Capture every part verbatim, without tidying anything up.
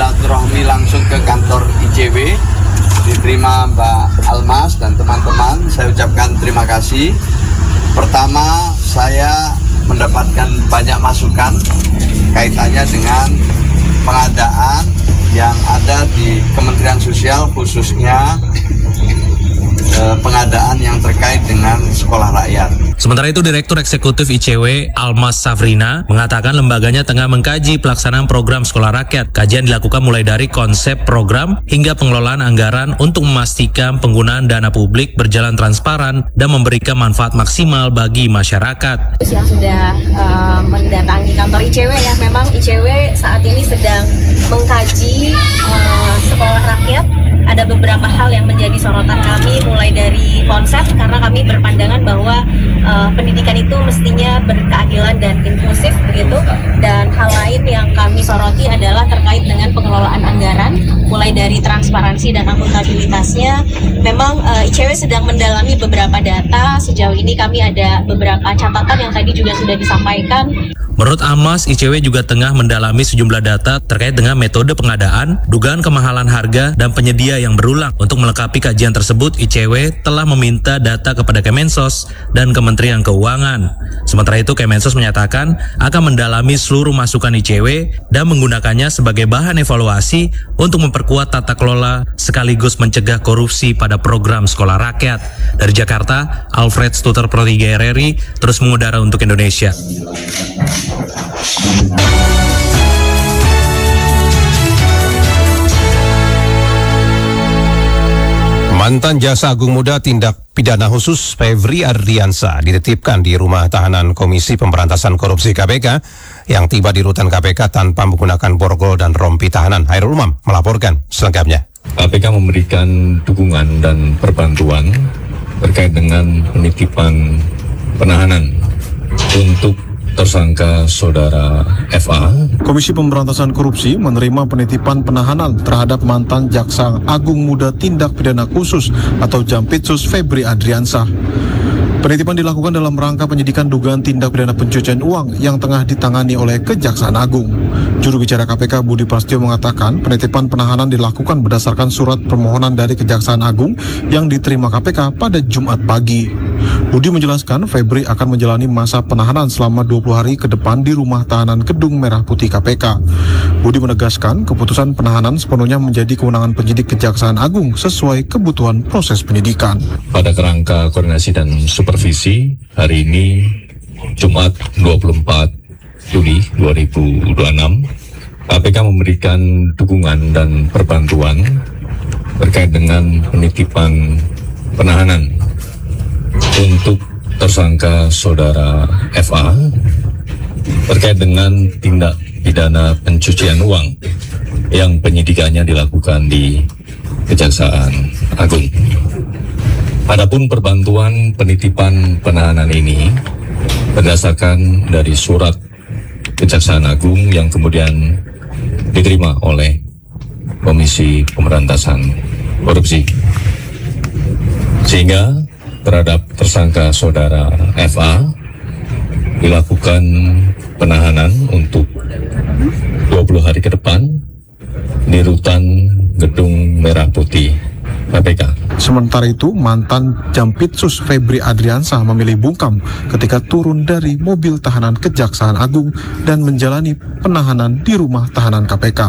silaturahmi langsung ke kantor I C W, diterima Mbak Almas dan teman-teman. Saya ucapkan terima kasih. Pertama, saya mendapatkan banyak masukan kaitannya dengan pengadaan yang ada di Kementerian Sosial, khususnya eh, pengadaan yang terkait dengan sekolah rakyat. Sementara itu, Direktur Eksekutif I C W, Almas Safrina, mengatakan lembaganya tengah mengkaji pelaksanaan program sekolah rakyat. Kajian dilakukan mulai dari konsep program hingga pengelolaan anggaran untuk memastikan penggunaan dana publik berjalan transparan dan memberikan manfaat maksimal bagi masyarakat. Yang sudah uh, mendatangi kantor I C W ya, memang I C W saat ini sedang mengkaji uh, sekolah rakyat. Ada beberapa hal yang menjadi sorotan kami, mulai dari konsep, karena kami berpandangan bahwa uh, pendidikan itu mestinya berkeadilan dan inklusif begitu. Dan hal lain yang kami soroti adalah terkait dengan pengelolaan anggaran, mulai dari transparansi dan akuntabilitasnya. Memang uh, I C W sedang mendalami beberapa data. Sejauh ini kami ada beberapa catatan yang tadi juga sudah disampaikan. Menurut Almas, I C W juga tengah mendalami sejumlah data terkait dengan metode pengadaan, dugaan kemahalan harga, dan penyedia yang berulang. Untuk melengkapi kajian tersebut, I C W telah meminta data kepada Kemensos dan Kementerian Keuangan. Sementara itu, Kemensos menyatakan akan mendalami seluruh masukan I C W dan menggunakannya sebagai bahan evaluasi untuk memperkuat tata kelola sekaligus mencegah korupsi pada program sekolah rakyat. Dari Jakarta, Alfred Stuter Pro tiga R R I terus mengudara untuk Indonesia. Mantan Jaksa Agung Muda Tindak Pidana Khusus Febri Adriansyah dititipkan di rumah tahanan Komisi Pemberantasan Korupsi K P K yang tiba di rutan K P K tanpa menggunakan borgol dan rompi tahanan. Hairul Umam melaporkan selengkapnya. K P K memberikan dukungan dan perbantuan terkait dengan penitipan penahanan untuk tersangka saudara F A. Komisi Pemberantasan Korupsi menerima penitipan penahanan terhadap mantan Jaksa Agung Muda Tindak Pidana Khusus atau Jampitsus Febri Adriansyah. Penitipan dilakukan dalam rangka penyidikan dugaan tindak pidana pencucian uang yang tengah ditangani oleh Kejaksaan Agung. Juru bicara K P K Budi Prasetyo mengatakan penitipan penahanan dilakukan berdasarkan surat permohonan dari Kejaksaan Agung yang diterima K P K pada Jumat pagi. Budi menjelaskan Febri akan menjalani masa penahanan selama dua puluh hari ke depan di rumah tahanan Gedung Merah Putih K P K. Budi menegaskan keputusan penahanan sepenuhnya menjadi kewenangan penyidik Kejaksaan Agung sesuai kebutuhan proses penyidikan. Pada kerangka koordinasi dan supervisi, hari ini Jumat dua puluh empat Juli dua ribu dua puluh enam, K P K memberikan dukungan dan perbantuan terkait dengan penitipan penahanan untuk tersangka saudara F A terkait dengan tindak pidana pencucian uang yang penyidikannya dilakukan di Kejaksaan Agung. Adapun perbantuan penitipan penahanan ini berdasarkan dari surat Kejaksaan Agung yang kemudian diterima oleh Komisi Pemberantasan Korupsi, sehingga terhadap tersangka saudara F A dilakukan penahanan untuk dua puluh hari ke depan di rutan Gedung Merah Putih K P K. Sementara itu, mantan Jampitsus Febri Adriansyah memilih bungkam ketika turun dari mobil tahanan Kejaksaan Agung dan menjalani penahanan di rumah tahanan K P K.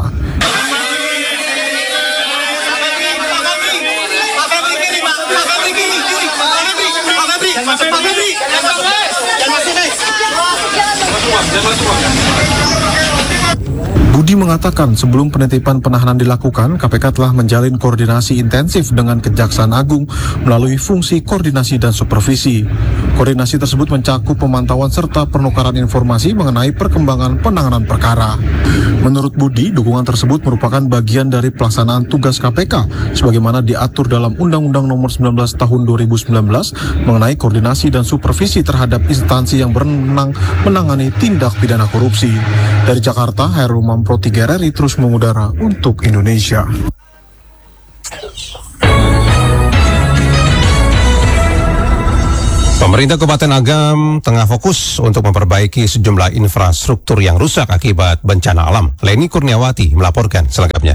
Budi mengatakan sebelum penitipan penahanan dilakukan, K P K telah menjalin koordinasi intensif dengan Kejaksaan Agung melalui fungsi koordinasi dan supervisi. Koordinasi tersebut mencakup pemantauan serta penukaran informasi mengenai perkembangan penanganan perkara. Menurut Budi, dukungan tersebut merupakan bagian dari pelaksanaan tugas K P K sebagaimana diatur dalam Undang-Undang Nomor sembilan belas Tahun dua ribu sembilan belas mengenai koordinasi dan supervisi terhadap instansi yang berwenang menangani tindak pidana korupsi. Dari Jakarta, Hairul Umam Pro tiga R R I terus mengudara untuk Indonesia. Pemerintah Kabupaten Agam tengah fokus untuk memperbaiki sejumlah infrastruktur yang rusak akibat bencana alam. Leni Kurniawati melaporkan selengkapnya.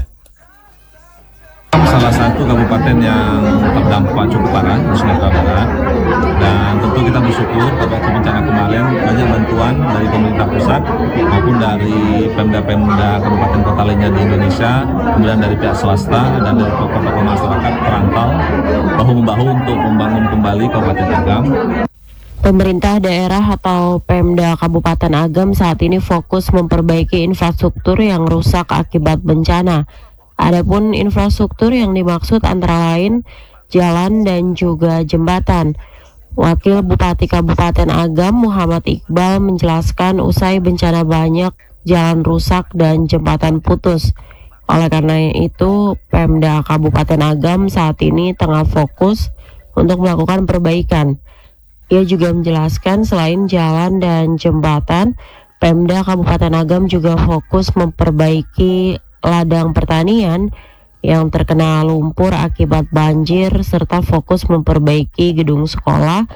Salah satu kabupaten yang terdampak cukup parah di Sumatera Barat, dan tentu kita bersyukur pada waktu bencana kemarin banyak bantuan dari pemerintah pusat maupun dari Pemda-Pemda kabupaten kota lainnya di Indonesia, kemudian dari pihak swasta dan dari tokoh-tokoh masyarakat perantau bahu-membahu untuk membangun kembali Kabupaten Agam. Pemerintah daerah atau Pemda Kabupaten Agam saat ini fokus memperbaiki infrastruktur yang rusak akibat bencana. Adapun infrastruktur yang dimaksud antara lain jalan dan juga jembatan. Wakil Bupati Kabupaten Agam Muhammad Iqbal menjelaskan usai bencana banyak jalan rusak dan jembatan putus. Oleh karena itu, Pemda Kabupaten Agam saat ini tengah fokus untuk melakukan perbaikan. Ia juga menjelaskan selain jalan dan jembatan, Pemda Kabupaten Agam juga fokus memperbaiki ladang pertanian yang terkena lumpur akibat banjir serta fokus memperbaiki gedung sekolah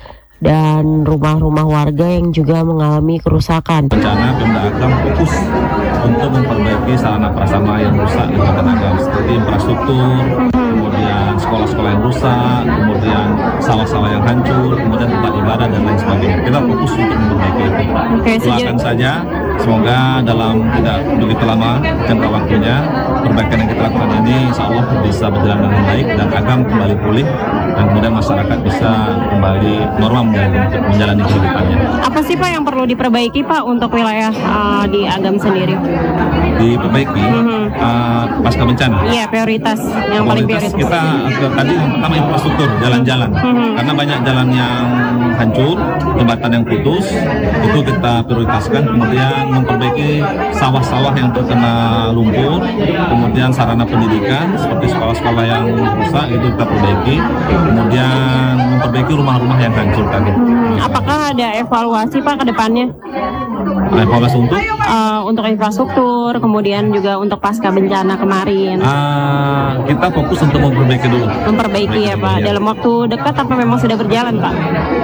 dan rumah-rumah warga yang juga mengalami kerusakan. Bencana Pemda Agam fokus untuk memperbaiki sarana prasarana yang rusak di Kabupaten Agam seperti infrastruktur, kemudian sekolah-sekolah yang rusak, kemudian sawah-sawah yang hancur, kemudian tempat ibadah dan lain sebagainya. Kita fokus untuk memperbaiki itu. Oke, Doakan saja semoga dalam tidak begitu lama jangka waktunya perbaikan yang kita lakukan ini insya Allah bisa berjalan dengan baik dan Agam kembali pulih dan kemudian masyarakat bisa kembali normal menjalani, menjalani kehidupannya. Apa sih Pak yang perlu diperbaiki Pak untuk wilayah uh, di Agam sendiri? Diperbaiki Mm-hmm. uh, pasca bencana. Iya, prioritas yang paling prioritas. Kita ke, tadi yang pertama infrastruktur jalan-jalan, Mm-hmm. karena banyak jalan yang hancur, jembatan yang putus, itu kita prioritaskan. Kemudian memperbaiki sawah-sawah yang terkena lumpur, kemudian sarana pendidikan seperti sekolah-sekolah yang rusak itu kita perbaiki, kemudian memperbaiki rumah-rumah yang hancur tadi. Hmm, apakah ada evaluasi Pak ke depannya? Nah, evaluasi untuk Uh, untuk infrastruktur, kemudian juga untuk pasca bencana kemarin. uh, kita fokus untuk memperbaiki dulu. Memperbaiki ya Pak, ya. dalam waktu dekat apa memang sudah berjalan Pak?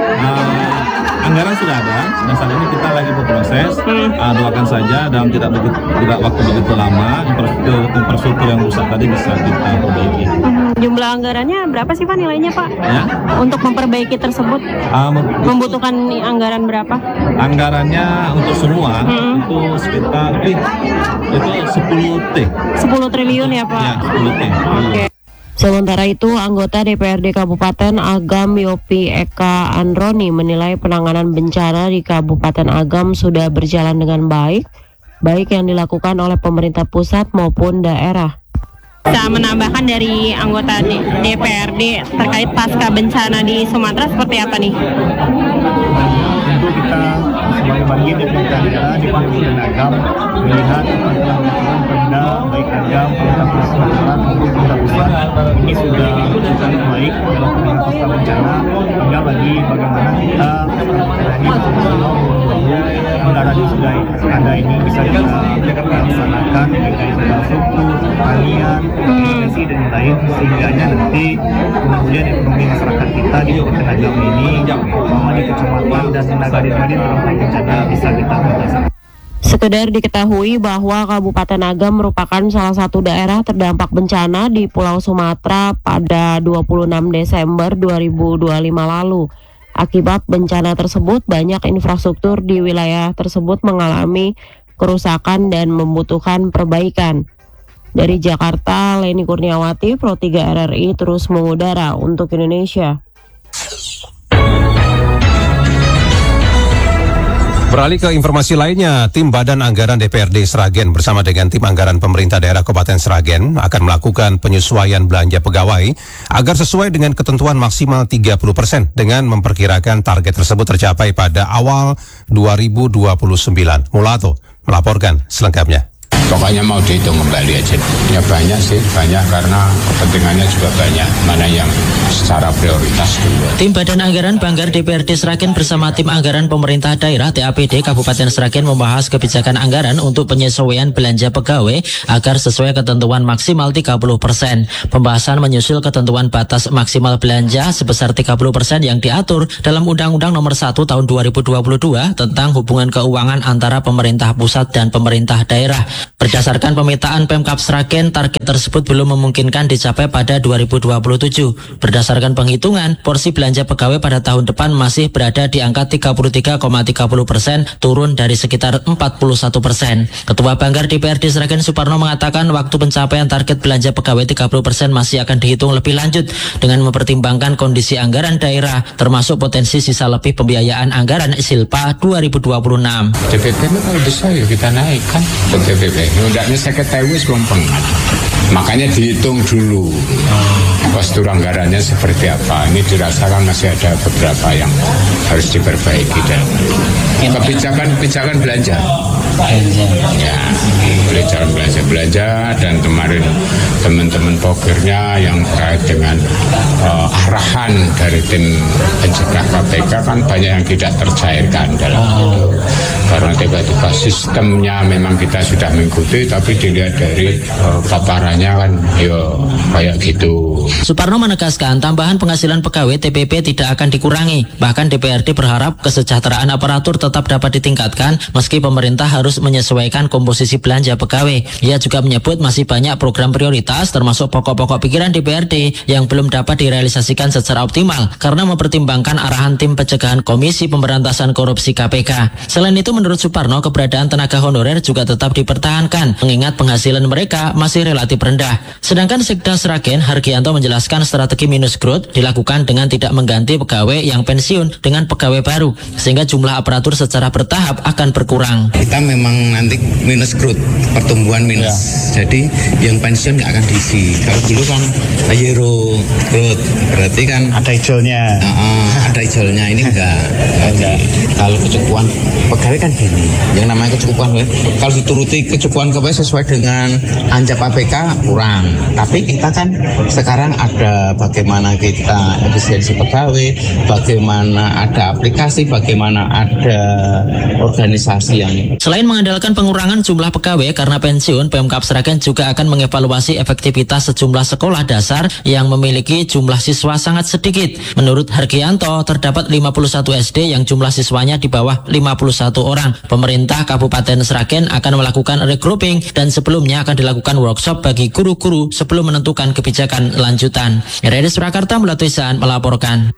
Uh, anggaran sudah ada dan saat ini kita lagi berproses. Hmm. Uh, doakan saja dalam tidak begitu tidak waktu begitu lama infrastruktur, infrastruktur yang rusak tadi bisa kita perbaiki. Hmm, jumlah anggarannya berapa sih Pak nilainya Pak? Ya. Untuk memperbaiki tersebut Uh, mem- membutuhkan anggaran berapa? anggarannya untuk semua Hmm. itu sekitar eh, itu sepuluh T. sepuluh triliun ya Pak? Ya, sepuluh T. Oke. Sementara itu, anggota D P R D Kabupaten Agam Yopi Eka Androni menilai penanganan bencana di Kabupaten Agam sudah berjalan dengan baik, baik yang dilakukan oleh pemerintah pusat maupun daerah. Bisa menambahkan dari anggota D P R D terkait pasca bencana di Sumatera seperti apa nih? Tentu kita sebagai bagian dari pemerintah daerah di Kabupaten Agam melihat bantuan-bantuan Pemda baik Agam, pemerintah Sumatera maupun pemerintah pusat ini sudah sangat baik dalam penanganan pasca bencana, hingga bagi bagaimana kita ini betul-betul anggaran yang sudah ada ini bisa kita laksanakan baik dari infrastruktur, pertanian, irigasi dan lain, sehingga nanti kemudian ekonomi masyarakat kita di Kabupaten Agam ini bahwa di kecamatan dan nagari-nagari terdampak bencana bisa kita atasi. Sekedar diketahui bahwa Kabupaten Agam merupakan salah satu daerah terdampak bencana di Pulau Sumatera pada dua puluh enam Desember dua ribu dua puluh lima lalu. Akibat bencana tersebut, banyak infrastruktur di wilayah tersebut mengalami kerusakan dan membutuhkan perbaikan. Dari Jakarta, Leni Kurniawati, Pro tiga R R I terus mengudara untuk Indonesia. Beralih ke informasi lainnya, tim Badan Anggaran D P R D Sragen bersama dengan tim anggaran pemerintah daerah Kabupaten Sragen akan melakukan penyesuaian belanja pegawai agar sesuai dengan ketentuan maksimal tiga puluh persen dengan memperkirakan target tersebut tercapai pada awal dua ribu dua puluh sembilan. Mulato melaporkan selengkapnya. Pokoknya mau dihitung kembali aja. Ya banyak sih, banyak karena kepentingannya juga banyak. Mana yang secara prioritas dulu. Tim Badan Anggaran Banggar D P R D Sragen bersama tim anggaran pemerintah daerah T A P D Kabupaten Sragen membahas kebijakan anggaran untuk penyesuaian belanja pegawai agar sesuai ketentuan maksimal tiga puluh persen. Pembahasan menyusul ketentuan batas maksimal belanja sebesar tiga puluh persen yang diatur dalam Undang-Undang Nomor satu Tahun dua ribu dua puluh dua tentang hubungan keuangan antara pemerintah pusat dan pemerintah daerah. Berdasarkan pemetaan Pemkab Sragen, target tersebut belum memungkinkan dicapai pada dua ribu dua puluh tujuh. Berdasarkan penghitungan, porsi belanja pegawai pada tahun depan masih berada di angka tiga puluh tiga koma tiga puluh persen, turun dari sekitar empat puluh satu persen. Ketua Banggar D P R D Sragen Suparno mengatakan waktu pencapaian target belanja pegawai tiga puluh persen masih akan dihitung lebih lanjut dengan mempertimbangkan kondisi anggaran daerah, termasuk potensi sisa lebih pembiayaan anggaran Silpa dua ribu dua puluh enam. D P P kalau bisa ya kita naikkan ke D P P. Undangnya sekretariat kelompok. Makanya dihitung dulu postur anggarannya seperti apa. Ini dirasakan masih ada beberapa yang harus diperbaiki dan kebijakan-kebijakan belanja. Ya, kebijakan belanja belanja dan kemarin teman-teman pokirnya yang terkait dengan uh, arahan dari tim pencegah K P K kan banyak yang tidak tercairkan dalam itu. Karena tiba-tiba sistemnya memang kita sudah mengikuti, tapi dilihat dari uh, paparannya kan ya kayak gitu. Suparno menegaskan tambahan penghasilan pegawai T P P tidak akan dikurangi. Bahkan D P R D berharap kesejahteraan aparatur tetap dapat ditingkatkan meski pemerintah harus menyesuaikan komposisi belanja pegawai. Ia juga menyebut masih banyak program prioritas termasuk pokok-pokok pikiran D P R D yang belum dapat direalisasikan secara optimal karena mempertimbangkan arahan tim pencegahan Komisi Pemberantasan Korupsi K P K. Selain itu menurut Suparno keberadaan tenaga honorer juga tetap dipertahankan mengingat penghasilan mereka masih relatif rendah. Sedangkan Sekda Sragen Hargianto menjelaskan strategi minus growth dilakukan dengan tidak mengganti pegawai yang pensiun dengan pegawai baru sehingga jumlah aparatur secara bertahap akan berkurang. Kita memang nanti minus growth, pertumbuhan minus. Ya. Jadi yang pensiun nggak akan diisi. Kalau dulu kan zero growth, berarti kan ada hijaunya. Uh, ada hijaunya, ini enggak. enggak. Kalau kecukupan pegawai kan gini, yang namanya kecukupan, kalau dituruti kecukupan pegawai sesuai dengan anjap A P K kurang. Tapi kita kan sekarang ada bagaimana kita efisiensi pegawai, bagaimana ada aplikasi, bagaimana ada organisasi yang. Selain mengandalkan pengurangan jumlah pegawai karena pensiun, Pemkab Sragen juga akan mengevaluasi efektivitas sejumlah sekolah dasar yang memiliki jumlah siswa sangat sedikit. Menurut Hargianto, terdapat lima puluh satu S D yang jumlah siswanya di bawah lima puluh satu orang. Pemerintah Kabupaten Sragen akan melakukan regrouping dan sebelumnya akan dilakukan workshop bagi guru-guru sebelum menentukan kebijakan lanjutan. R R I Surakarta Melatuisan melaporkan.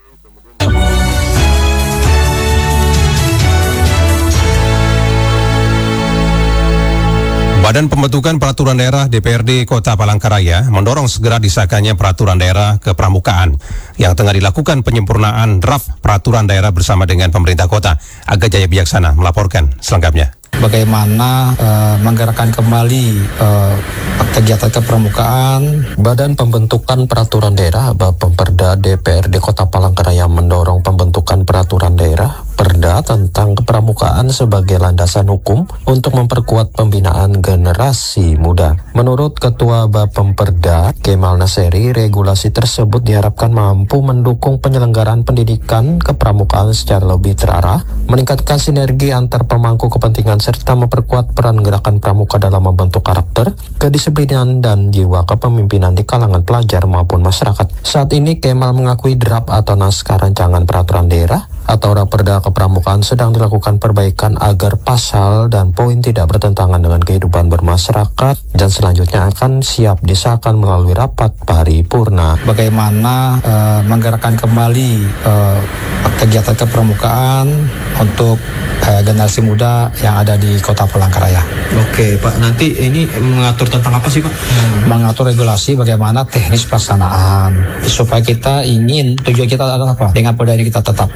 Badan Pembentukan Peraturan Daerah D P R D Kota Palangkaraya mendorong segera disahkannya peraturan daerah kepramukaan yang tengah dilakukan penyempurnaan draft peraturan daerah bersama dengan pemerintah kota. Aga Jaya Bijaksana melaporkan selengkapnya. Bagaimana uh, menggerakkan kembali uh, kegiatan kepramukaan. Badan Pembentukan Peraturan Daerah Bapemperda D P R D Kota Palangkaraya mendorong pembentukan peraturan daerah Perda tentang kepramukaan sebagai landasan hukum untuk memperkuat pembinaan generasi muda. Menurut Ketua Bapemperda Kemal Naseri, regulasi tersebut diharapkan mampu mendukung penyelenggaraan pendidikan kepramukaan secara lebih terarah, meningkatkan sinergi antar pemangku kepentingan serta memperkuat peran gerakan pramuka dalam membentuk karakter, kedisiplinan, dan jiwa kepemimpinan di kalangan pelajar maupun masyarakat. Saat ini Kemal mengakui draft atau naskah rancangan peraturan daerah atau Raperda Kepramukaan sedang dilakukan perbaikan agar pasal dan poin tidak bertentangan dengan kehidupan bermasyarakat dan selanjutnya akan siap disahkan melalui rapat paripurna. Bagaimana uh, menggerakkan kembali uh, kegiatan kepramukaan untuk uh, generasi muda yang ada di Kota Palangkaraya. Oke Pak, nanti ini mengatur tentang apa sih Pak? Hmm. Mengatur regulasi bagaimana teknis pelaksanaan supaya kita ingin, tujuan kita adalah apa? Dengan perda ini kita tetapkan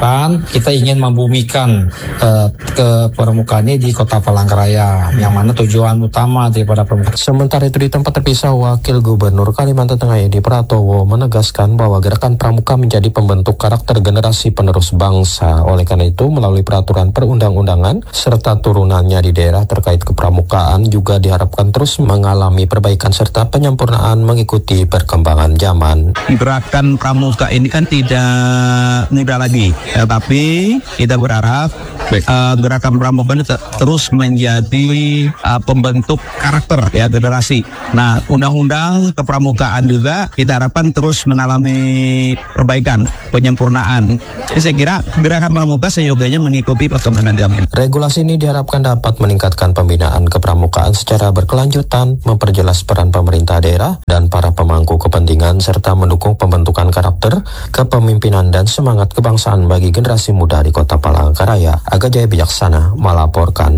kita ingin membumikan uh, ke permukaan ini di Kota Palangkaraya, yang mana tujuan utama daripada permukaan. Sementara itu di tempat terpisah, Wakil Gubernur Kalimantan Tengah Edi Pratowo menegaskan bahwa gerakan pramuka menjadi pembentuk karakter generasi penerus bangsa. Oleh karena itu, melalui peraturan perundang-undangan serta turunannya di daerah terkait kepramukaan juga diharapkan terus mengalami perbaikan serta penyempurnaan mengikuti perkembangan zaman. Gerakan pramuka ini kan tidak mudah lagi, ya, tapi kita berharap uh, gerakan pramuka ini ter- terus menjadi uh, pembentuk karakter ya generasi. Nah, undang-undang kepramukaan juga kita harapkan terus mengalami perbaikan, penyempurnaan. Jadi saya kira gerakan pramuka seyogianya mengikuti perkembangan zaman. Regulasi ini diharapkan dapat meningkatkan pembinaan kepramukaan secara berkelanjutan, memperjelas peran pemerintah daerah dan para pemangku kepentingan serta mendukung pembentukan karakter, kepemimpinan dan semangat kebangsaan bagi generasi muda di Kota Palangkaraya. Aga Jaya Bijaksana melaporkan.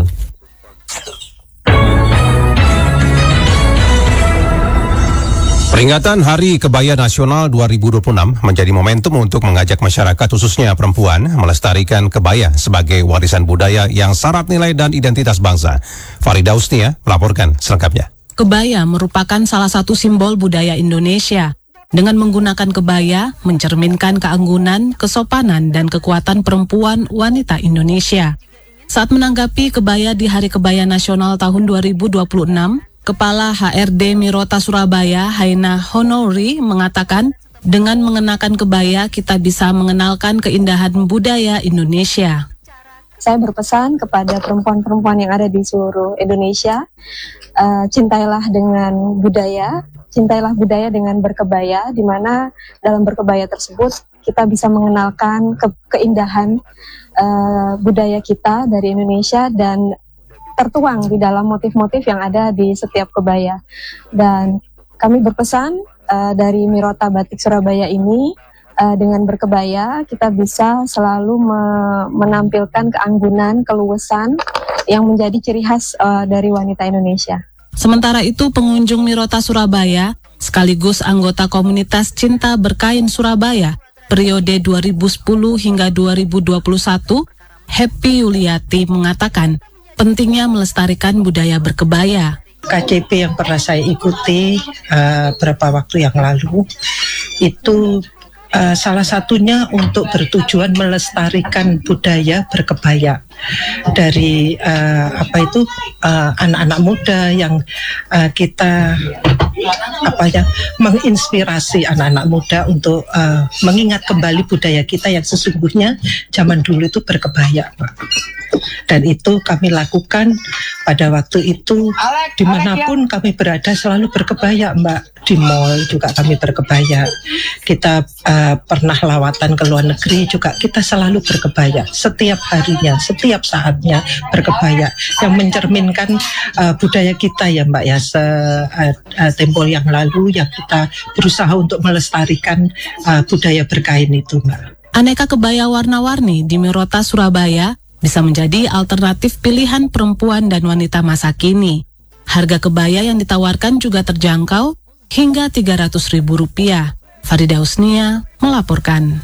Peringatan Hari Kebaya Nasional dua ribu dua puluh enam menjadi momentum untuk mengajak masyarakat khususnya perempuan melestarikan kebaya sebagai warisan budaya yang syarat nilai dan identitas bangsa. Farida Usnia melaporkan selengkapnya. Kebaya merupakan salah satu simbol budaya Indonesia. Dengan menggunakan kebaya, mencerminkan keanggunan, kesopanan, dan kekuatan perempuan wanita Indonesia. Saat menanggapi kebaya di Hari Kebaya Nasional tahun dua ribu dua puluh enam, Kepala H R D Mirota Surabaya, Haina Honori, mengatakan, dengan mengenakan kebaya, kita bisa mengenalkan keindahan budaya Indonesia. Saya berpesan kepada perempuan-perempuan yang ada di seluruh Indonesia, uh, cintailah dengan budaya, cintailah budaya dengan berkebaya, di mana dalam berkebaya tersebut kita bisa mengenalkan ke keindahan uh, budaya kita dari Indonesia dan tertuang di dalam motif-motif yang ada di setiap kebaya. Dan kami berpesan uh, dari Mirota Batik Surabaya ini, uh, dengan berkebaya kita bisa selalu me- menampilkan keanggunan, keluasan yang menjadi ciri khas uh, dari wanita Indonesia. Sementara itu, pengunjung Mirota Surabaya sekaligus anggota komunitas Cinta Berkain Surabaya periode dua ribu sepuluh hingga dua ribu dua puluh satu, Happy Yuliati mengatakan pentingnya melestarikan budaya berkebaya. K C P yang pernah saya ikuti uh, beberapa waktu yang lalu itu uh, salah satunya untuk bertujuan melestarikan budaya berkebaya dari uh, apa itu uh, anak-anak muda yang uh, kita apa ya menginspirasi anak-anak muda untuk uh, mengingat kembali budaya kita yang sesungguhnya zaman dulu itu berkebaya, Pak. Dan itu kami lakukan pada waktu itu dimanapun kami berada selalu berkebaya, Mbak. Di mall juga kami berkebaya. Kita uh, pernah lawatan ke luar negeri juga kita selalu berkebaya. Setiap harinya, setiap saatnya berkebaya yang mencerminkan uh, budaya kita ya, Mbak ya. Se uh, uh, tempo yang lalu yang kita berusaha untuk melestarikan uh, budaya berkain itu, Mbak. Aneka kebaya warna-warni di Mirota Surabaya bisa menjadi alternatif pilihan perempuan dan wanita masa kini. Harga kebaya yang ditawarkan juga terjangkau hingga tiga ratus ribu rupiah. Farida Usnia melaporkan.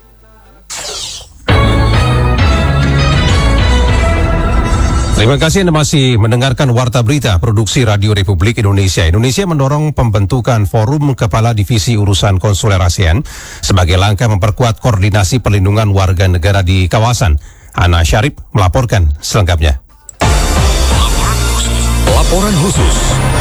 Terima kasih Anda masih mendengarkan Warta Berita Produksi Radio Republik Indonesia. Indonesia mendorong pembentukan Forum Kepala Divisi Urusan Konsuler ASEAN sebagai langkah memperkuat koordinasi perlindungan warga negara di kawasan. Ana Syarif melaporkan selengkapnya. Laporan khusus.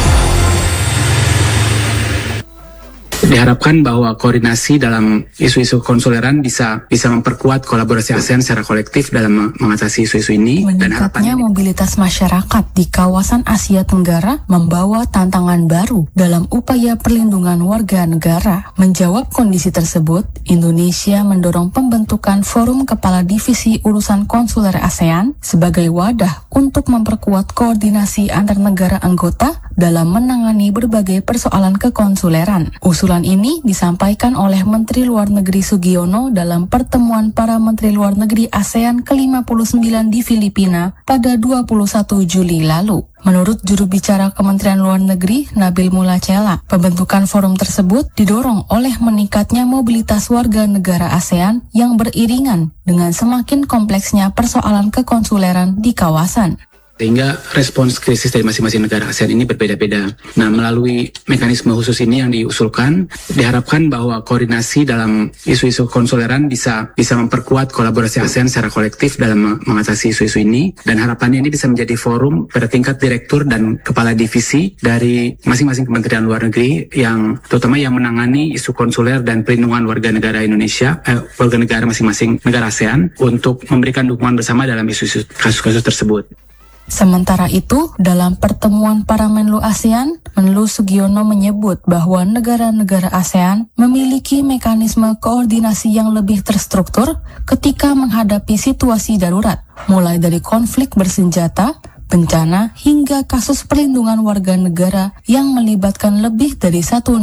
Diharapkan bahwa koordinasi dalam isu-isu konsuleran bisa bisa memperkuat kolaborasi ASEAN secara kolektif dalam mengatasi isu-isu ini. Dan meningkatnya mobilitas masyarakat di kawasan Asia Tenggara membawa tantangan baru dalam upaya perlindungan warga negara. Menjawab kondisi tersebut, Indonesia mendorong pembentukan Forum Kepala Divisi Urusan Konsuler ASEAN sebagai wadah untuk memperkuat koordinasi antar negara anggota dalam menangani berbagai persoalan kekonsuleran. Usulan Pernyataan ini disampaikan oleh Menteri Luar Negeri Sugiono dalam pertemuan para Menteri Luar Negeri ASEAN ke lima puluh sembilan di Filipina pada dua puluh satu Juli lalu. Menurut juru bicara Kementerian Luar Negeri, Nabil Mulacela, pembentukan forum tersebut didorong oleh meningkatnya mobilitas warga negara ASEAN yang beriringan dengan semakin kompleksnya persoalan kekonsuleran di kawasan. Sehingga respons krisis dari masing-masing negara ASEAN ini berbeda-beda. Nah, melalui mekanisme khusus ini yang diusulkan, diharapkan bahwa koordinasi dalam isu-isu konsuleran bisa bisa memperkuat kolaborasi ASEAN secara kolektif dalam mengatasi isu-isu ini, dan harapannya ini bisa menjadi forum pada tingkat direktur dan kepala divisi dari masing-masing Kementerian Luar Negeri yang terutama yang menangani isu konsuler dan perlindungan warga negara Indonesia, eh, warga negara masing-masing negara ASEAN untuk memberikan dukungan bersama dalam isu-isu kasus-kasus tersebut. Sementara itu, dalam pertemuan para Menlu ASEAN, Menlu Sugiono menyebut bahwa negara-negara ASEAN memiliki mekanisme koordinasi yang lebih terstruktur ketika menghadapi situasi darurat, mulai dari konflik bersenjata, bencana, hingga kasus perlindungan warga negara yang melibatkan lebih dari satu